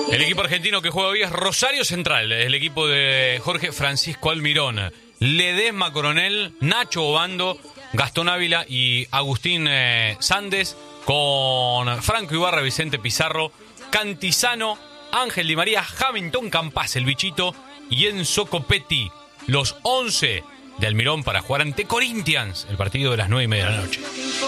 El equipo argentino que juega hoy es Rosario Central, el equipo de Jorge Francisco Almirón, Ledesma Coronel, Nacho Obando, Gastón Ávila y Agustín Sandes, con Franco Ibarra, Vicente Pizarro, Cantizano, Ángel Di María, Hamilton Campas, el bichito, y Enzo Copetti, los 11 de Almirón para jugar ante Corinthians, el partido de las 9:30 de la noche.